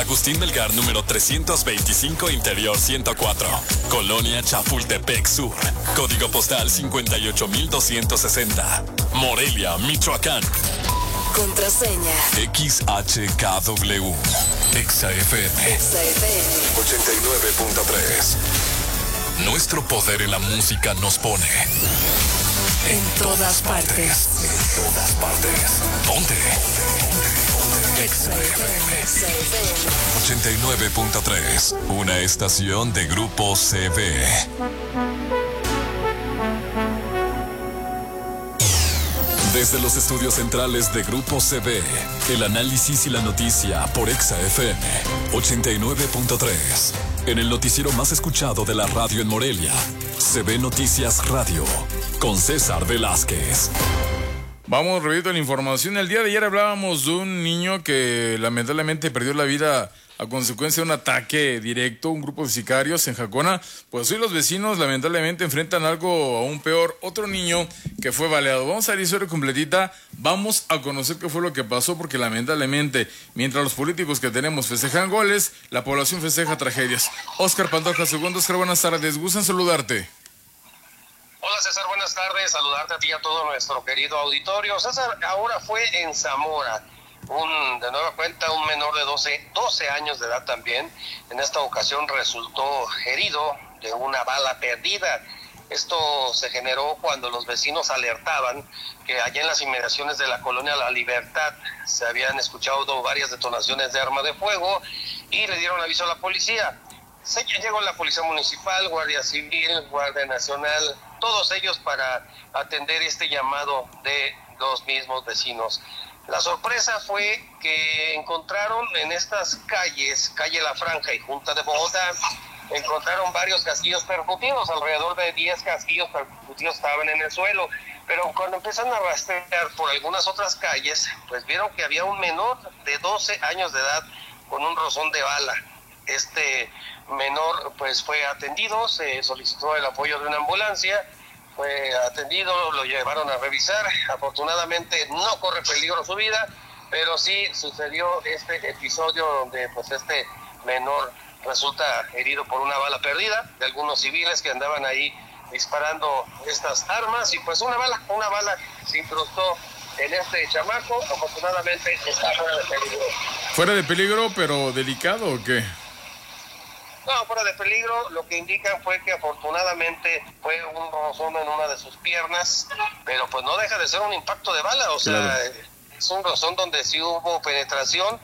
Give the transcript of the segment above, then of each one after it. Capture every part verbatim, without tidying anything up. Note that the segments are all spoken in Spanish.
Agustín Melgar, número trescientos veinticinco, Interior ciento cuatro. Colonia Chapultepec Sur. Código postal cincuenta y ocho mil doscientos sesenta. Morelia, Michoacán. Contraseña X H K W. Exa F M. Exa F M ochenta y nueve punto tres. Nuestro poder en la música nos pone en todas partes. En todas partes. Ponte. Exa F M ochenta y nueve punto tres. Una estación de Grupo C V. Desde los estudios centrales de Grupo C V, el análisis y la noticia por Exa F M ochenta y nueve punto tres. En el noticiero más escuchado de la radio en Morelia, C V Noticias Radio, con César Velázquez. Vamos, repito, la información. El día de ayer hablábamos de un niño que lamentablemente perdió la vida a consecuencia de un ataque directo, un grupo de sicarios en Jacona. Pues hoy los vecinos lamentablemente enfrentan algo aún peor, otro niño que fue baleado. Vamos a ver la historia completita, vamos a conocer qué fue lo que pasó, porque lamentablemente, mientras los políticos que tenemos festejan goles, la población festeja tragedias. Oscar Pantoja, segundo. Oscar, buenas tardes, gustan saludarte. Hola César, buenas tardes, saludarte a ti y a todo nuestro querido auditorio. César, ahora fue en Zamora. Un, de nueva cuenta, un menor de doce, doce años de edad también, en esta ocasión resultó herido de una bala perdida. Esto se generó cuando los vecinos alertaban que allá en las inmediaciones de la colonia La Libertad se habían escuchado varias detonaciones de arma de fuego y le dieron aviso a la policía. Se llegó la Policía Municipal, Guardia Civil, Guardia Nacional, todos ellos para atender este llamado de los mismos vecinos. La sorpresa fue que encontraron en estas calles, calle La Franja y Junta de Bogotá, encontraron varios casquillos percutidos, alrededor de diez casquillos percutidos estaban en el suelo, pero cuando empiezan a rastrear por algunas otras calles, pues vieron que había un menor de doce años de edad con un rozón de bala. Este menor pues fue atendido, se solicitó el apoyo de una ambulancia, fue atendido, lo llevaron a revisar. Afortunadamente no corre peligro su vida, pero sí sucedió este episodio donde pues este menor resulta herido por una bala perdida de algunos civiles que andaban ahí disparando estas armas, y pues una bala, una bala se incrustó en este chamaco. Afortunadamente está fuera de peligro. ¿Fuera de peligro, pero delicado o qué? No, fuera de peligro. Lo que indican fue que afortunadamente fue un rozón en una de sus piernas, pero pues no deja de ser un impacto de bala, o sea, claro. Es un rozón donde sí hubo penetración,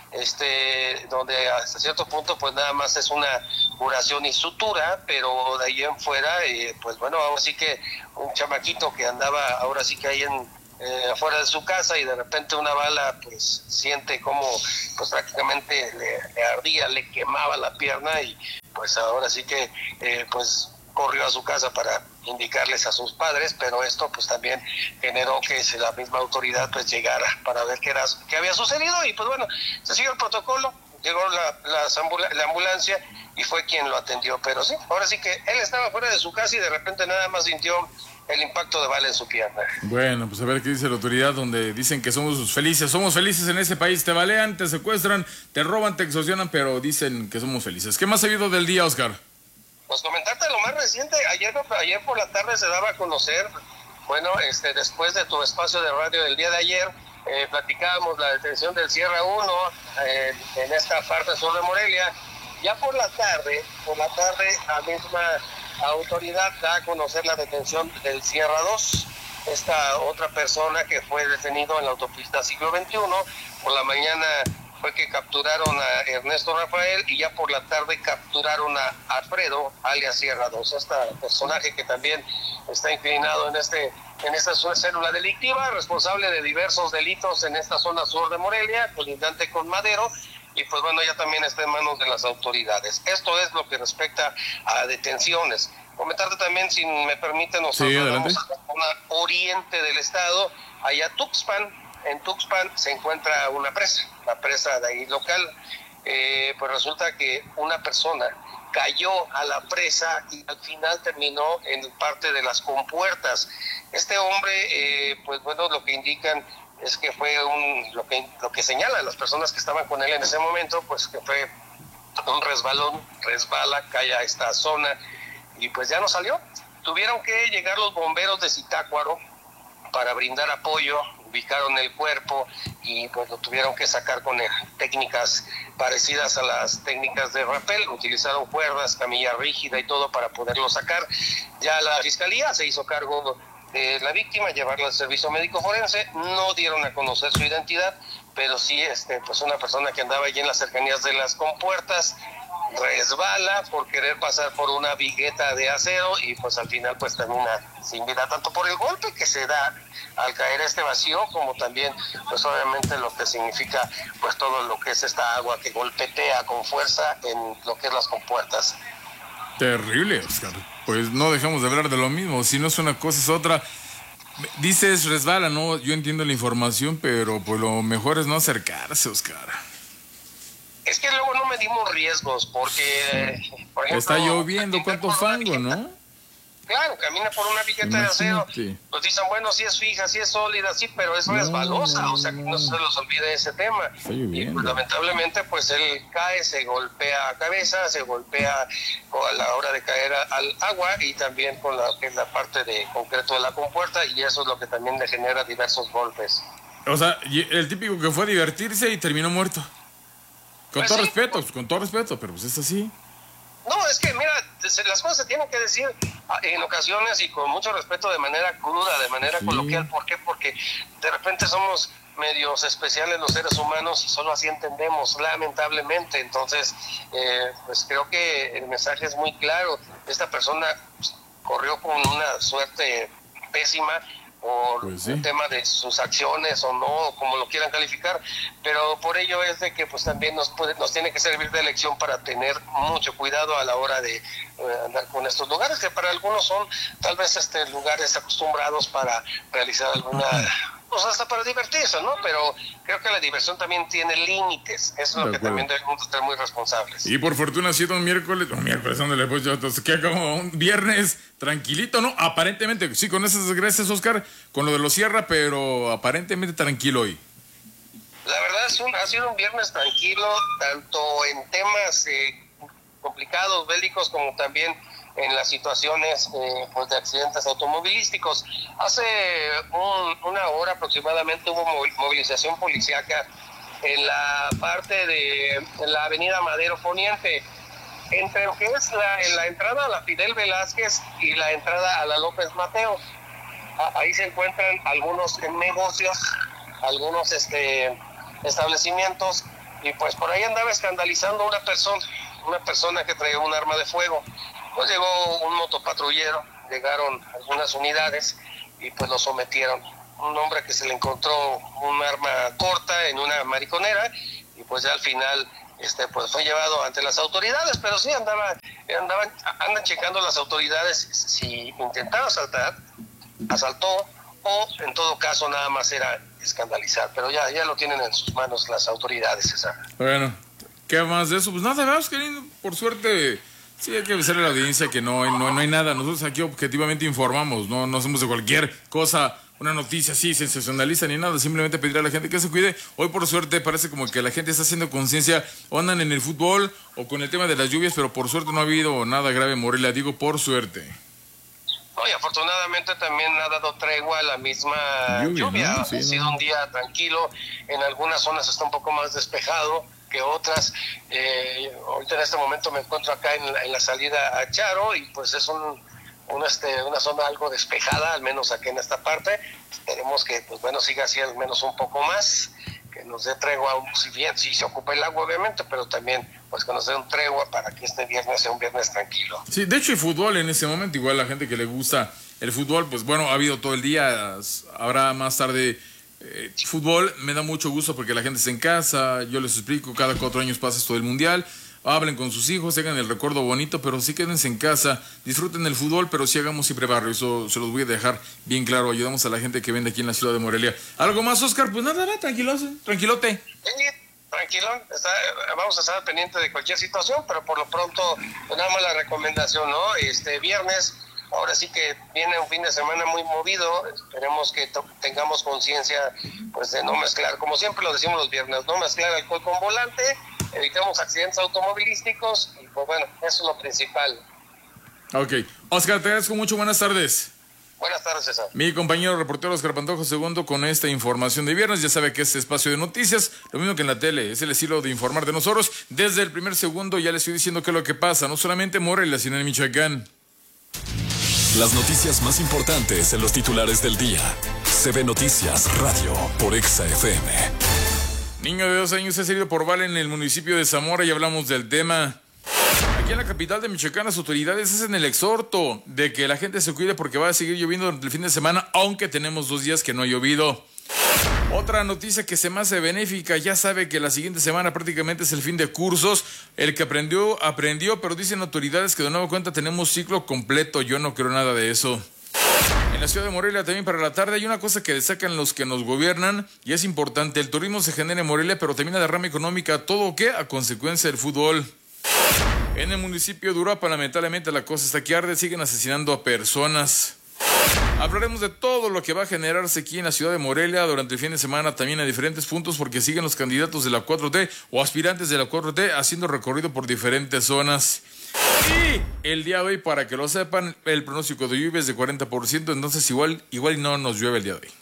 este, donde hasta cierto punto pues nada más es una curación y sutura, pero de ahí en fuera, eh, pues bueno, ahora sí que un chamaquito que andaba ahora sí que ahí en Eh, afuera de su casa y de repente una bala pues siente como pues prácticamente le, le ardía, le quemaba la pierna, y pues ahora sí que eh, pues corrió a su casa para indicarles a sus padres, pero esto pues también generó que la misma autoridad pues llegara para ver qué era, qué había sucedido, y pues bueno, se siguió el protocolo, llegó la, la, ambul- la ambulancia y fue quien lo atendió, pero sí, ahora sí que él estaba fuera de su casa y de repente nada más sintió el impacto de bala en su pierna. Bueno, pues a ver qué dice la autoridad, donde dicen que somos felices, somos felices en ese país, te balean, te secuestran, te roban, te extorsionan, pero dicen que somos felices. ¿Qué más ha habido del día, Oscar? Pues comentarte lo más reciente, ayer, ayer por la tarde se daba a conocer, bueno, este después de tu espacio de radio del día de ayer, eh, platicábamos la detención del Sierra uno eh, en esta parte sur de Morelia. Ya por la tarde, por la tarde la misma autoridad da a conocer la detención del Sierra dos, esta otra persona que fue detenido en la autopista Siglo veintiuno. Por la mañana fue que capturaron a Ernesto Rafael y ya por la tarde capturaron a Alfredo, alias Sierra dos, este personaje que también está inclinado en este en esta célula delictiva, responsable de diversos delitos en esta zona sur de Morelia, colindante con Madero, y pues bueno, ya también está en manos de las autoridades. Esto es lo que respecta a detenciones. Comentarte también, si me permiten, nosotros sí, vamos a una oriente del estado, allá Tuxpan. En Tuxpan se encuentra una presa, la presa de ahí local. Eh, pues resulta que una persona cayó a la presa y al final terminó en parte de las compuertas. Este hombre, eh, pues bueno, lo que indican es que fue un lo que lo que señalan las personas que estaban con él en ese momento, pues que fue un resbalón, resbala, cae a esta zona y pues ya no salió. Tuvieron que llegar los bomberos de Zitácuaro para brindar apoyo, ubicaron el cuerpo y pues lo tuvieron que sacar con técnicas parecidas a las técnicas de rappel, utilizaron cuerdas, camilla rígida y todo para poderlo sacar. Ya la fiscalía se hizo cargo de la víctima, llevarla al servicio médico forense, no dieron a conocer su identidad, pero sí este pues una persona que andaba allí en las cercanías de las compuertas, resbala por querer pasar por una vigueta de acero y pues al final pues termina sin vida, tanto por el golpe que se da al caer este vacío, como también pues obviamente lo que significa pues todo lo que es esta agua que golpetea con fuerza en lo que es las compuertas. Terrible, Oscar. Pues no dejamos de hablar de lo mismo, si no es una cosa es otra. Dices resbala, ¿no? Yo entiendo la información, pero pues lo mejor es no acercarse, Oscar. Es que luego no medimos riesgos, porque, por ejemplo... Está lloviendo, cuánto fango, ¿no? Claro, camina por una vigueta de acero, pues dicen, bueno, sí es fija, sí es sólida, sí, pero es resbalosa, no, no, o sea, que no se los olvide ese tema. Está lloviendo. Y pues, lamentablemente, pues él cae, se golpea a cabeza, se golpea a la hora de caer al agua y también con la, que es la parte de concreto de la compuerta, y eso es lo que también le genera diversos golpes. O sea, el típico que fue a divertirse y terminó muerto. Con pues todo sí, respeto, pues, con todo respeto, pero pues es así. No, es que mira, las cosas se tienen que decir en ocasiones y con mucho respeto, de manera cruda, de manera sí. coloquial. ¿Por qué? Porque de repente somos medios especiales los seres humanos y solo así entendemos, lamentablemente. Entonces, eh, pues creo que el mensaje es muy claro. Esta persona pues, corrió con una suerte pésima por pues sí. el tema de sus acciones o no, como lo quieran calificar, pero por ello es de que pues también nos puede, nos tiene que servir de lección para tener mucho cuidado a la hora de eh, andar con estos lugares, que para algunos son tal vez este lugares acostumbrados para realizar alguna, pues hasta para divertirse, ¿no? Pero creo que la diversión también tiene límites, eso es lo que también debemos ser muy responsables. Y por fortuna ha sido un miércoles, un miércoles, ándale, pues yo, entonces, que como un viernes tranquilito, ¿no? Aparentemente, sí, con esas desgracias, Oscar, con lo de los Sierra, pero aparentemente tranquilo hoy. La verdad es un, ha sido un viernes tranquilo, tanto en temas eh, complicados, bélicos, como también en las situaciones eh, pues de accidentes automovilísticos. Hace un, una hora aproximadamente hubo movilización policíaca en la parte de en la avenida Madero Poniente, entre lo que es la, en la entrada a la Fidel Velázquez y la entrada a la López Mateos. Ahí se encuentran algunos negocios, algunos este establecimientos, y pues por ahí andaba escandalizando una persona, una persona que traía un arma de fuego. Pues llegó un motopatrullero, llegaron algunas unidades y pues lo sometieron. Un hombre que se le encontró un arma corta en una mariconera y pues ya al final este pues fue llevado ante las autoridades, pero sí andaba, andaban, andan checando las autoridades si intentaba asaltar, asaltó o en todo caso nada más era escandalizar, pero ya, ya lo tienen en sus manos las autoridades, César. Bueno, ¿qué más de eso? Pues nada, vamos queriendo, por suerte. Sí, hay que avisarle a la audiencia que no, no, no hay nada. Nosotros aquí objetivamente informamos, no, no hacemos de cualquier cosa una noticia así sensacionalista ni nada. Simplemente pedir a la gente que se cuide. Hoy, por suerte, parece como que la gente está haciendo conciencia, o andan en el fútbol o con el tema de las lluvias, pero por suerte no ha habido nada grave en Morelia. Digo, por suerte. No, y afortunadamente también ha dado tregua a la misma lluvia. lluvia. ¿No? Sí, ha sido ¿no? un día tranquilo. En algunas zonas está un poco más despejado que otras. Eh, ahorita en este momento me encuentro acá en la, en la salida a Charo y pues es un, un este, una zona algo despejada, al menos aquí en esta parte. Esperemos que pues bueno siga así al menos un poco más, que nos dé tregua, si bien si se ocupa el agua obviamente, pero también pues que nos dé un tregua para que este viernes sea un viernes tranquilo. Sí, de hecho hay fútbol en este momento, igual la gente que le gusta el fútbol, pues bueno, ha habido todo el día, habrá más tarde Eh, fútbol. Me da mucho gusto porque la gente está en casa, yo les explico, cada cuatro años pasa esto del mundial, hablen con sus hijos, tengan el recuerdo bonito, pero sí quédense en casa, disfruten el fútbol, pero sí hagamos siempre barrio, eso se los voy a dejar bien claro, ayudamos a la gente que vende aquí en la ciudad de Morelia. ¿Algo más, Oscar? Pues nada, nada, tranquilote, tranquilote. Sí, tranquilo, está, vamos a estar pendientes de cualquier situación, pero por lo pronto, pues nada más la recomendación, ¿no? Este viernes, ahora sí que viene un fin de semana muy movido, esperemos que to- tengamos conciencia pues de no mezclar, como siempre lo decimos los viernes, no mezclar alcohol con volante, evitemos accidentes automovilísticos y pues bueno, eso es lo principal. Ok. Oscar, te agradezco mucho, buenas tardes. Buenas tardes, César. Mi compañero reportero Oscar Pantojo segundo con esta información de viernes. Ya sabe que este espacio de noticias, lo mismo que en la tele, es el estilo de informar de nosotros. Desde el primer segundo ya le estoy diciendo qué es lo que pasa, no solamente en Morelia, sino en Michoacán. Las noticias más importantes en los titulares del día. C B Noticias Radio por Exa F M. Niño de dos años es herido por bala en el municipio de Zamora y hablamos del tema. Aquí en la capital de Michoacán las autoridades hacen el exhorto de que la gente se cuide porque va a seguir lloviendo durante el fin de semana, aunque tenemos dos días que no ha llovido. Otra noticia que se me hace benéfica, ya sabe que la siguiente semana prácticamente es el fin de cursos. El que aprendió, aprendió, pero dicen autoridades que de nueva cuenta tenemos ciclo completo. Yo no creo nada de eso. En la ciudad de Morelia también para la tarde hay una cosa que destacan los que nos gobiernan y es importante. El turismo se genera en Morelia, pero también la derrama económica, ¿todo qué? A consecuencia del fútbol. En el municipio de Uruapan, lamentablemente la cosa está que arde, siguen asesinando a personas. Hablaremos de todo lo que va a generarse aquí en la ciudad de Morelia durante el fin de semana, también a diferentes puntos, porque siguen los candidatos de la cuatro T o aspirantes de la cuatro T haciendo recorrido por diferentes zonas. Y el día de hoy, para que lo sepan, el pronóstico de lluvia es de cuarenta por ciento, entonces igual, igual no nos llueve el día de hoy.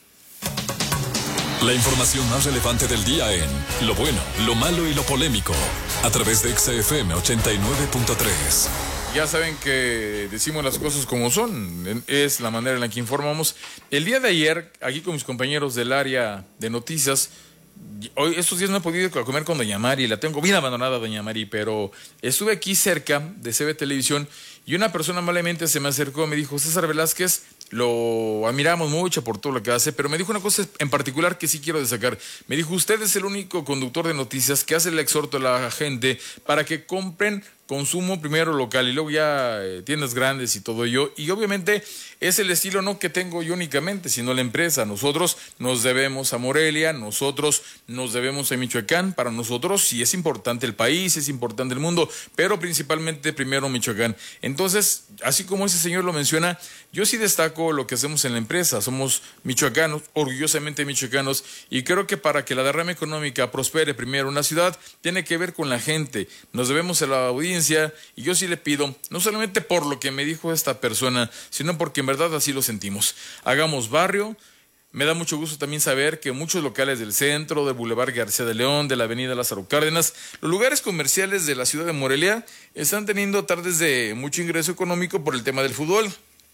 La información más relevante del día en lo bueno, lo malo y lo polémico, a través de Exa F M ochenta y nueve punto tres. Ya saben que decimos las cosas como son, es la manera en la que informamos. El día de ayer, aquí con mis compañeros del área de noticias, hoy estos días no he podido comer con Doña Mari, la tengo bien abandonada Doña Mari, pero estuve aquí cerca de C B Televisión y una persona amablemente se me acercó y me dijo, César Velázquez, lo admiramos mucho por todo lo que hace, pero me dijo una cosa en particular que sí quiero destacar. Me dijo, usted es el único conductor de noticias que hace el exhorto a la gente para que compren consumo primero local y luego ya eh, tiendas grandes y todo ello. Y obviamente es el estilo no que tengo yo únicamente, sino la empresa. Nosotros nos debemos a Morelia, nosotros nos debemos a Michoacán. Para nosotros sí es importante el país, es importante el mundo, pero principalmente primero Michoacán. Entonces, así como ese señor lo menciona, yo sí destaco lo que hacemos en la empresa. Somos michoacanos, orgullosamente michoacanos, y creo que para que la derrama económica prospere primero una ciudad, tiene que ver con la gente. Nos debemos a la audiencia, y yo sí le pido, no solamente por lo que me dijo esta persona, sino porque en verdad así lo sentimos. Hagamos barrio. Me da mucho gusto también saber que muchos locales del centro, del Boulevard García de León, de la Avenida Lázaro Cárdenas, los lugares comerciales de la ciudad de Morelia están teniendo tardes de mucho ingreso económico por el tema del fútbol.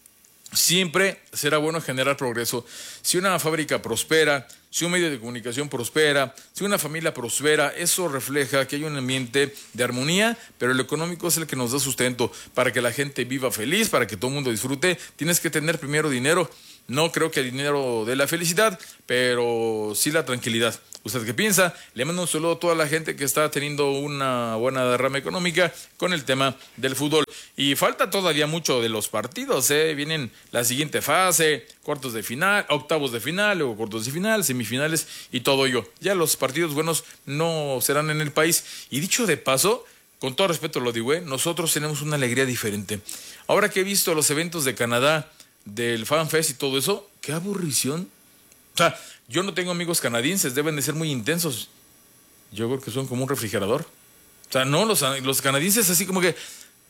Siempre será bueno generar progreso. Si una fábrica prospera, si un medio de comunicación prospera, si una familia prospera, eso refleja que hay un ambiente de armonía, pero lo económico es el que nos da sustento. Para que la gente viva feliz, para que todo el mundo disfrute, tienes que tener primero dinero. No creo que el dinero dé la felicidad, pero sí la tranquilidad. ¿Usted qué piensa? Le mando un saludo a toda la gente que está teniendo una buena derrama económica con el tema del fútbol. Y falta todavía mucho de los partidos, ¿eh? Vienen la siguiente fase, cuartos de final, octavos de final, luego cuartos de final, semifinales y todo ello. Ya los partidos buenos no serán en el país. Y dicho de paso, con todo respeto lo digo, ¿eh? Nosotros tenemos una alegría diferente. Ahora que he visto los eventos de Canadá, del FanFest y todo eso, qué aburrición. O sea, yo no tengo amigos canadienses, deben de ser muy intensos. Yo creo que son como un refrigerador. O sea, no, los, los canadienses así como que...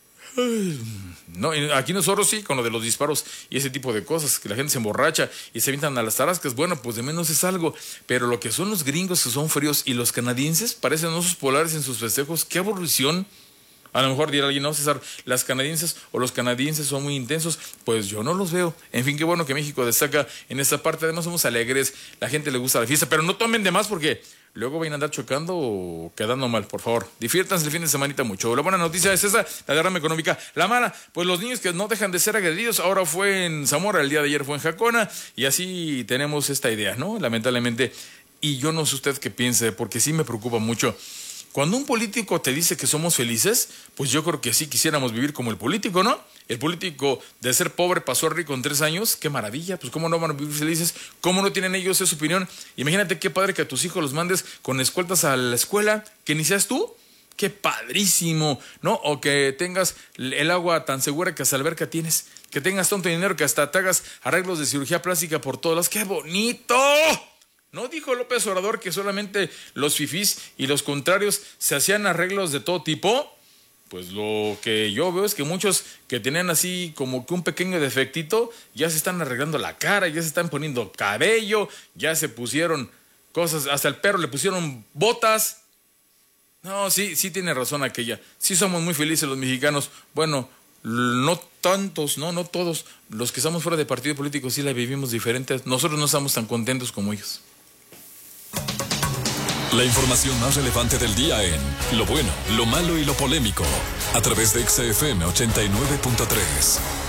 Ay, no, aquí nosotros sí, con lo de los disparos y ese tipo de cosas, que la gente se emborracha y se avientan a las tarascas, bueno, pues de menos es algo. Pero lo que son los gringos que son fríos y los canadienses parecen osos polares en sus festejos, qué aburrición. A lo mejor dirá alguien, no, César, las canadienses o los canadienses son muy intensos. Pues yo no los veo. En fin, qué bueno que México destaca en esta parte. Además somos alegres, la gente le gusta la fiesta, pero no tomen de más porque luego vayan a andar chocando o quedando mal, por favor. Diviértanse el fin de semanita mucho. La buena noticia es esa, la derrama económica. La mala, pues los niños que no dejan de ser agredidos. Ahora fue en Zamora, el día de ayer fue en Jacona, y así tenemos esta idea, ¿no? Lamentablemente. Y yo no sé usted qué piense, porque sí me preocupa mucho. Cuando un político te dice que somos felices, pues yo creo que sí quisiéramos vivir como el político, ¿no? El político de ser pobre pasó a rico en tres años, qué maravilla, pues cómo no van a vivir felices, cómo no tienen ellos esa opinión. Imagínate qué padre que a tus hijos los mandes con escoltas a la escuela, que ni seas tú, ¡Qué padrísimo! ¿No? O que tengas el agua tan segura que hasta alberca tienes. Que tengas tanto dinero que hasta te hagas arreglos de cirugía plástica por todos lados. ¡Qué bonito! ¿No dijo López Obrador que solamente los fifís y los contrarios se hacían arreglos de todo tipo? Pues lo que yo veo es que muchos que tenían así como que un pequeño defectito, ya se están arreglando la cara, ya se están poniendo cabello, ya se pusieron cosas, hasta el perro le pusieron botas. No, sí, sí tiene razón aquella. Sí somos muy felices los mexicanos. Bueno, no tantos, no, no todos. Los que estamos fuera de partido político sí la vivimos diferente. Nosotros no estamos tan contentos como ellos. La información más relevante del día en Lo Bueno, Lo Malo y Lo Polémico, a través de X F M ochenta y nueve punto tres.